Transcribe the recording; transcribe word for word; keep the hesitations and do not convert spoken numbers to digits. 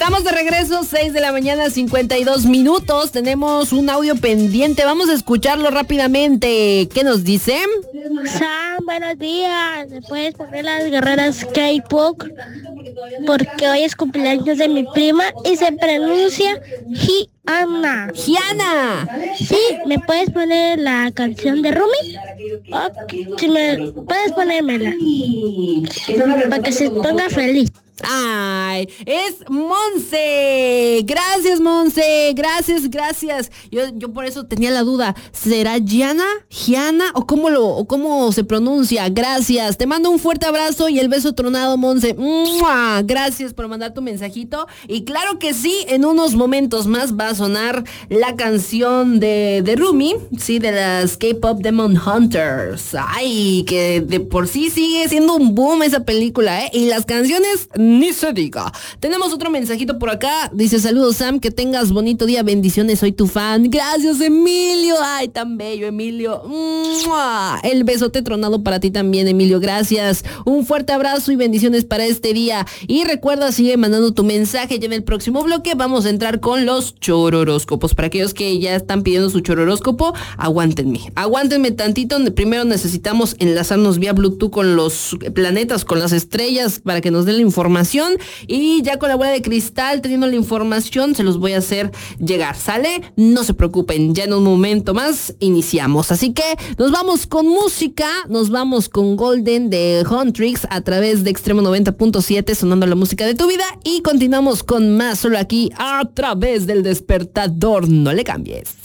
Estamos de regreso, seis de la mañana, cincuenta y dos minutos. Tenemos un audio pendiente. Vamos a escucharlo rápidamente. ¿Qué nos dice? Sam, buenos días. ¿Me puedes poner las guerreras K-pop? Porque hoy es cumpleaños de mi prima y se pronuncia Gianna. ¡Gianna! Sí, ¿me puedes poner la canción de Rumi? Oh, si me puedes ponérmela. Para que se ponga feliz. Ay, es Monse. Gracias, Monse. Gracias, gracias. Yo, yo por eso tenía la duda. ¿Será Gianna? ¿Gianna? ¿O cómo lo, o cómo se pronuncia? Gracias. Te mando un fuerte abrazo y el beso tronado, Monse. ¡Mua! Gracias por mandar tu mensajito. Y claro que sí, en unos momentos más va a sonar la canción de, de Rumi, sí, de las K-pop Demon Hunters. Ay, que de por sí sigue siendo un boom esa película, ¿eh? Y las canciones ni se diga. Tenemos otro mensajito por acá. Dice, saludos Sam, que tengas bonito día, bendiciones, soy tu fan. Gracias, Emilio. Ay, tan bello, Emilio. ¡Mua! El besote tronado para ti también, Emilio. Gracias. Un fuerte abrazo y bendiciones para este día. Y recuerda, sigue mandando tu mensaje. Ya en el próximo bloque vamos a entrar con los chororóscopos. Para aquellos que ya están pidiendo su chororóscopo, aguántenme. Aguántenme tantito. Primero necesitamos enlazarnos vía Bluetooth con los planetas, con las estrellas, para que nos den la información. Y ya con la bola de cristal, teniendo la información, se los voy a hacer llegar. ¿Sale? No se preocupen, ya en un momento más iniciamos. Así que nos vamos con música, nos vamos con Golden de Huntrix a través de Extremo noventa punto siete, sonando la música de tu vida. Y continuamos con más solo aquí a través del despertador. No le cambies.